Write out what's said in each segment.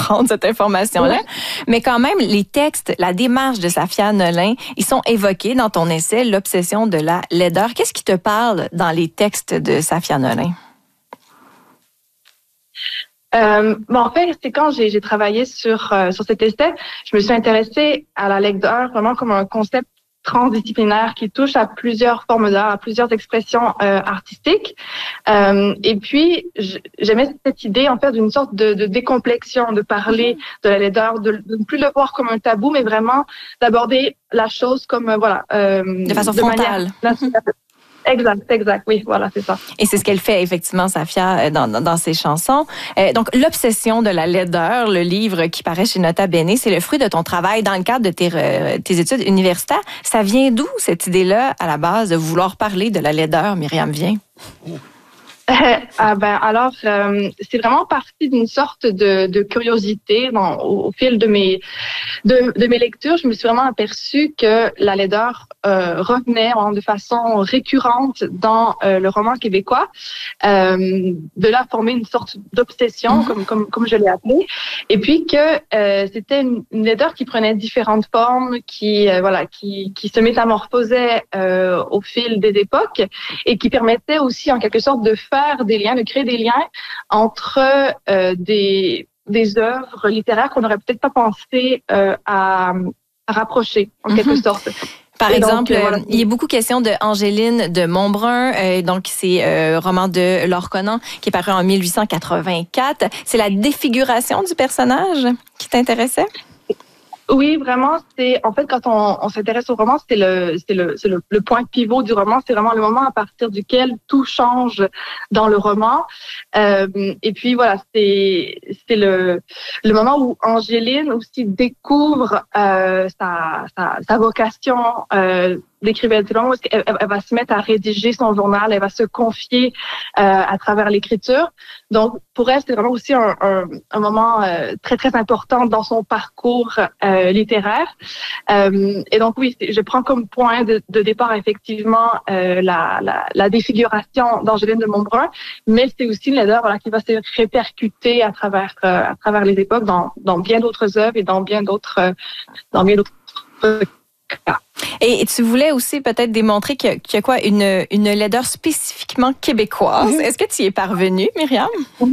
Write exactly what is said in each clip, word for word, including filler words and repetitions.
prendre cette information-là. Oui. Mais quand même, les textes, la démarche de Safia Nolin, ils sont évoqués dans ton essai « L'obsession de la laideur ». Qu'est-ce qui te parle dans les textes de Safia Nolin? Euh, bon, en fait, c'est quand j'ai, j'ai travaillé sur, euh, sur cet essai, je me suis intéressée à la laideur vraiment comme un concept transdisciplinaire qui touche à plusieurs formes d'art, à plusieurs expressions euh, artistiques. Euh, et puis, j'aimais cette idée, en fait, d'une sorte de, de décomplexion, de parler mm-hmm. de la laideur, de, de ne plus le voir comme un tabou, mais vraiment d'aborder la chose comme, euh, voilà... Euh, de façon de frontale. Manière, Exact, exact, oui, voilà, c'est ça. Et c'est ce qu'elle fait effectivement, Safia, dans, dans, dans ses chansons. Euh, donc, L'obsession de la laideur, le livre qui paraît chez Nota Bene, c'est le fruit de ton travail dans le cadre de tes, euh, tes études universitaires. Ça vient d'où, cette idée-là, à la base, de vouloir parler de la laideur, Myriam Vien? Euh, ah ben alors euh, c'est vraiment parti d'une sorte de, de curiosité dans, au, au fil de mes de, de mes lectures. Je me suis vraiment aperçue que la laideur euh, revenait hein, de façon récurrente dans euh, le roman québécois, euh, de là former une sorte d'obsession mm-hmm. comme comme comme je l'ai appelé, et puis que euh, c'était une, une laideur qui prenait différentes formes, qui euh, voilà qui qui se métamorphosait euh, au fil des époques et qui permettait aussi en quelque sorte de faire des liens, de créer des liens entre euh, des, des œuvres littéraires qu'on n'aurait peut-être pas pensé euh, à, à rapprocher, en mm-hmm. quelque sorte. Par Et exemple, donc, euh, voilà. il y a beaucoup question de Angéline de Montbrun, euh, donc c'est euh, roman de Laure Conant qui est paru en mille huit cent quatre-vingt-quatre. C'est la défiguration du personnage qui t'intéressait? Oui, vraiment, c'est en fait quand on, on s'intéresse au roman, c'est le c'est le c'est le, le point pivot du roman. C'est vraiment le moment à partir duquel tout change dans le roman. Euh, et puis voilà, c'est c'est le le moment où Angéline aussi découvre euh, sa, sa sa vocation euh, d'écrivaine. C'est le moment où elle, elle va se mettre à rédiger son journal, elle va se confier euh, à travers l'écriture. Donc pour elle, c'est vraiment aussi un un, un moment euh, très très important dans son parcours euh, littéraire. Euh, et donc oui, je prends comme point de, de départ effectivement euh, la, la, la défiguration d'Angéline de Montbrun, mais c'est aussi une laideur voilà, qui va se répercuter à travers euh, à travers les époques dans, dans bien d'autres œuvres et dans bien d'autres euh, dans bien d'autres cas. Et tu voulais aussi peut-être démontrer qu'il y a, qu'il y a quoi une une laideur spécifiquement québécoise. Mm-hmm. Est-ce que tu y es parvenue, Myriam?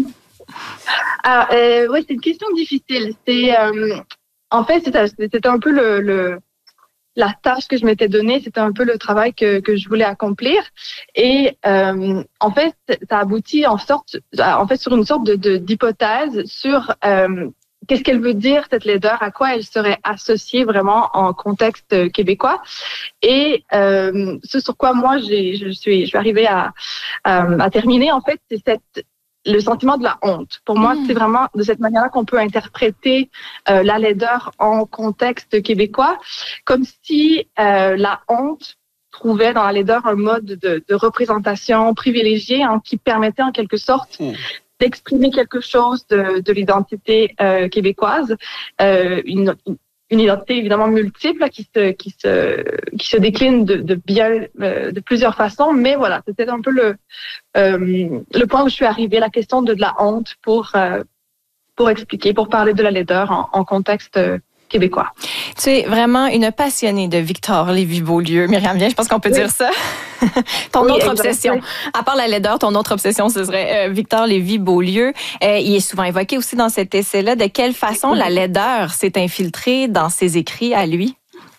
Ah, euh, oui, c'est une question difficile. C'est euh, En fait, c'était, c'était un peu le, le, la tâche que je m'étais donnée, c'était un peu le travail que, que je voulais accomplir. Et euh, en fait, ça aboutit en, sorte, en fait, sur une sorte de, de, d'hypothèse sur euh, qu'est-ce qu'elle veut dire, cette laideur, à quoi elle serait associée vraiment en contexte québécois. Et euh, ce sur quoi moi, j'ai, je, suis, je suis arrivée à, à, à terminer, en fait, c'est cette... le sentiment de la honte. Pour moi, mmh. c'est vraiment de cette manière-là qu'on peut interpréter euh, la laideur en contexte québécois, comme si euh, la honte trouvait dans la laideur un mode de, de représentation privilégié hein, qui permettait en quelque sorte mmh. d'exprimer quelque chose de, de l'identité euh, québécoise, euh, une, une identité évidemment multiple qui se qui se qui se décline de, de bien euh, de plusieurs façons, mais voilà, c'était un peu le euh, le point où je suis arrivée, la question de, de la honte pour euh, pour expliquer, pour parler de la laideur en, en contexte euh, québécois. Tu es vraiment une passionnée de Victor Lévy-Beaulieu, Myriam Vien, je pense qu'on peut oui. dire ça. Ton oui, autre obsession, à part la laideur, ton autre obsession, ce serait euh, Victor Lévy-Beaulieu. Euh, il est souvent évoqué aussi dans cet essai-là. De quelle façon oui. la laideur s'est infiltrée dans ses écrits à lui?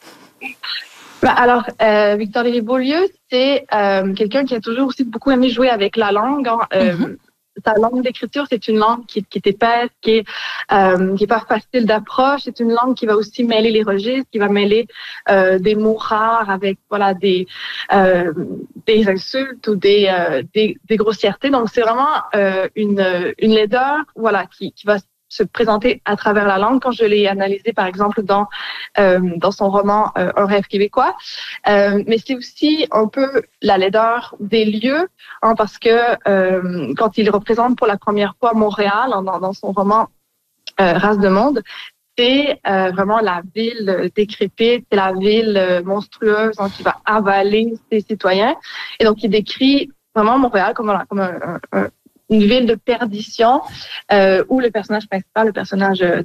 Ben alors, euh, Victor Lévy-Beaulieu, c'est euh, quelqu'un qui a toujours aussi beaucoup aimé jouer avec la langue. Hein, euh, mm-hmm. Sa langue d'écriture, c'est une langue qui, qui est épaisse, qui est, euh, qui est pas facile d'approche. C'est une langue qui va aussi mêler les registres, qui va mêler euh, des mots rares avec voilà des euh, des insultes ou des euh, des, des grossièretés. Donc c'est vraiment euh, une une laideur voilà qui qui va se présenter à travers la langue. Quand je l'ai analysé, par exemple, dans euh, dans son roman euh, Un rêve québécois, euh, mais c'est aussi un peu la laideur des lieux, hein, parce que euh, quand il représente pour la première fois Montréal hein, dans, dans son roman euh, Race de monde, c'est euh, vraiment la ville décrépite, c'est la ville euh, monstrueuse hein, qui va avaler ses citoyens, et donc il décrit vraiment Montréal comme voilà, comme un, un, un une ville de perdition euh, où le personnage principal, le personnage